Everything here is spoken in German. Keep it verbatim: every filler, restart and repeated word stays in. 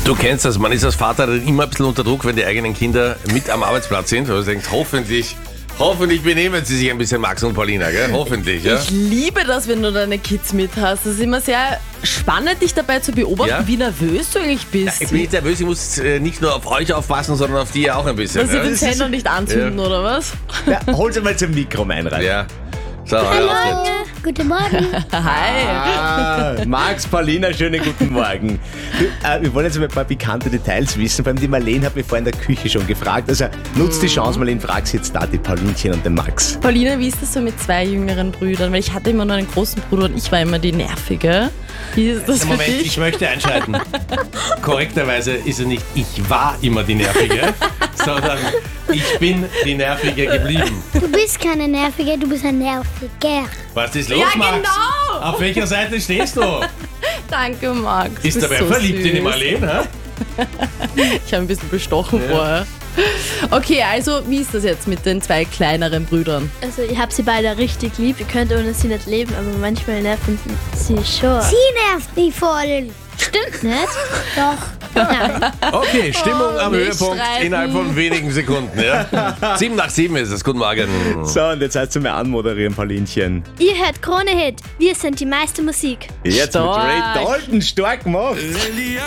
Du kennst das, man ist als Vater dann immer ein bisschen unter Druck, wenn die eigenen Kinder mit am Arbeitsplatz sind. Du denkst, hoffentlich, hoffentlich benehmen sie sich ein bisschen, Max und Paulina, gell? Hoffentlich, ja? Ich liebe das, wenn du deine Kids mit hast. Das ist immer sehr spannend, dich dabei zu beobachten, Ja? wie nervös du eigentlich Ja, bist. ich bin nicht nervös, ich muss äh, nicht nur auf euch aufpassen, sondern auf die ja auch ein bisschen. Dass sie Ja, den Sender nicht anzünden, Ja. oder was? Ja, hol sie mal zum Mikro rein. ja. So, hör auf jetzt. Guten Morgen. Hi. Ah, Max, Paulina, schönen guten Morgen. Du, äh, wir wollen jetzt mal ein paar pikante Details wissen. Vor allem die Marlene hat mich vorhin in der Küche schon gefragt. Also nutzt die Chance, Marlene, frag sie jetzt da, die Paulinchen und den Max. Paulina, wie ist das so mit zwei jüngeren Brüdern? Weil ich hatte immer nur einen großen Bruder und ich war immer die Nervige. Wie ist das für Moment, dich? ich möchte einschreiten. Korrekterweise ist es nicht, ich war immer die Nervige, sondern ich bin die Nervige geblieben. Du bist keine Nervige, du bist ein Nerviger. Was ist los, Ja, Max? genau. Auf welcher Seite stehst du? Danke, Max. Ist Du der bist wer so verliebt in die süß. Marlene? Hä? Ich habe ein bisschen bestochen vorher. Okay, also wie ist das jetzt mit den zwei kleineren Brüdern? Also ich habe sie beide richtig lieb. Ich könnte ohne sie nicht leben, aber manchmal nerven sie schon. Sie nervt mich voll. Stimmt nicht? Doch. Nein. Okay, Stimmung am nicht Höhepunkt streiten. innerhalb von wenigen Sekunden. Ja? Sieben nach sieben ist es. Guten Morgen. So, und jetzt heißt du mir anmoderieren, Paulinchen. Ihr hört Krone Hit. Wir sind die meiste Musik. Jetzt Stark. mit Ray Dalton, stark gemacht.